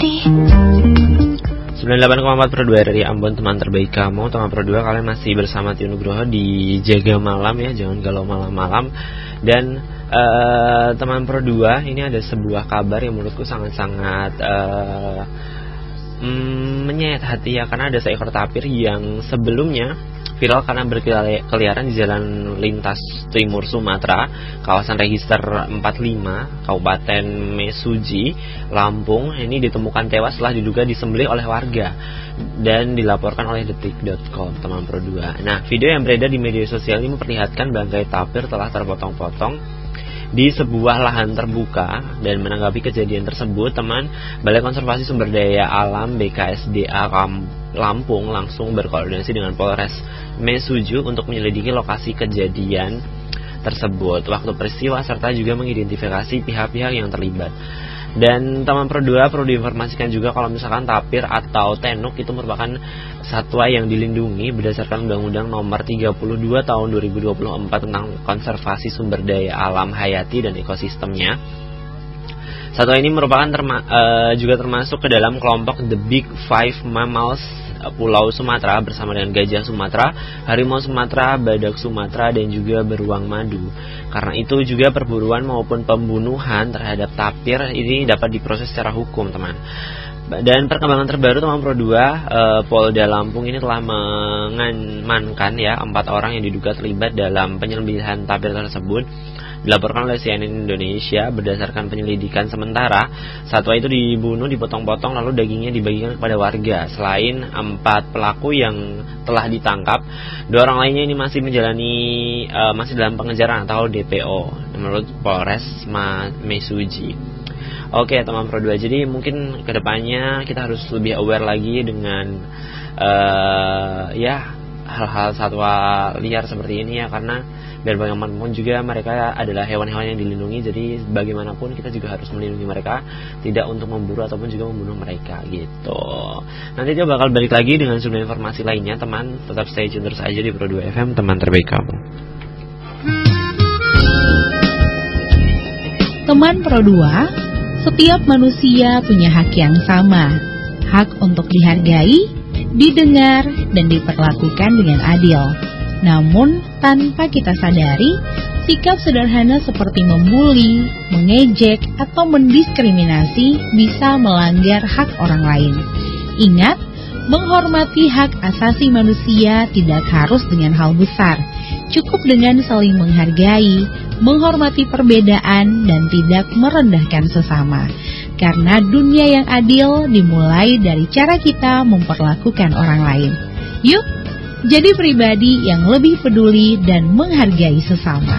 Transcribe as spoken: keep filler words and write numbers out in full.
hati. sembilan puluh delapan koma empat per dua R R I Ambon, teman terbaik kamu. Teman per dua, kalian masih bersama Tio Nugroho di Jaga Malam ya, jangan galau malam-malam. Dan uh, teman per dua, ini ada sebuah kabar yang menurutku sangat-sangat uh, mm, menyayat hati ya, karena ada seekor tapir yang sebelumnya viral karena berkeliaran di jalan lintas timur Sumatera, kawasan register empat puluh lima, Kabupaten Mesuji, Lampung. Ini ditemukan tewas setelah diduga disembelih oleh warga dan dilaporkan oleh detik dot com, teman pro dua. Nah, video yang beredar di media sosial ini memperlihatkan bangkai tapir telah terpotong-potong di sebuah lahan terbuka. Dan menanggapi kejadian tersebut, teman, Balai Konservasi Sumber Daya Alam B K S D A Lampung langsung berkoordinasi dengan Polres Mesuju untuk menyelidiki lokasi kejadian tersebut, waktu peristiwa, serta juga mengidentifikasi pihak-pihak yang terlibat. Dan teman pro dua perlu diinformasikan juga kalau misalkan tapir atau tenuk itu merupakan satwa yang dilindungi berdasarkan Undang-Undang Nomor tiga puluh dua Tahun dua ribu dua puluh empat tentang Konservasi Sumber Daya Alam Hayati dan Ekosistemnya. Satwa ini merupakan terma, uh, juga termasuk ke dalam kelompok The Big Five Mammals Pulau Sumatera bersama dengan gajah Sumatera, harimau Sumatera, badak Sumatera, dan juga beruang madu. Karena itu juga perburuan maupun pembunuhan terhadap tapir ini dapat diproses secara hukum, teman. Dan perkembangan terbaru, teman pro dua, eh, Polda Lampung ini telah mengamankan ya empat orang yang diduga terlibat dalam penyembelihan tapir tersebut. Dilaporkan oleh C N N Indonesia, berdasarkan penyelidikan sementara, satwa itu dibunuh, dipotong-potong, lalu dagingnya dibagikan kepada warga. Selain empat pelaku yang telah ditangkap, dua orang lainnya ini masih menjalani uh, masih dalam pengejaran atau D P O menurut Polres Mesuji. Oke, teman pro dua, jadi mungkin kedepannya kita harus lebih aware lagi dengan uh, ya hal-hal satwa liar seperti ini ya, karena biar bagaimanapun juga mereka adalah hewan-hewan yang dilindungi. Jadi bagaimanapun kita juga harus melindungi mereka, tidak untuk memburu ataupun juga membunuh mereka gitu. Nanti dia bakal balik lagi dengan sumber informasi lainnya, teman. Tetap stay tune terus aja di Pro dua F M, teman terbaik kamu. Teman Pro dua, setiap manusia punya hak yang sama. Hak untuk dihargai, didengar, dan diperlakukan dengan adil. Namun, tanpa kita sadari, sikap sederhana seperti membuli, mengejek, atau mendiskriminasi bisa melanggar hak orang lain. Ingat, menghormati hak asasi manusia tidak harus dengan hal besar. Cukup dengan saling menghargai, menghormati perbedaan, dan tidak merendahkan sesama. Karena dunia yang adil dimulai dari cara kita memperlakukan orang lain. Yuk, jadi pribadi yang lebih peduli dan menghargai sesama.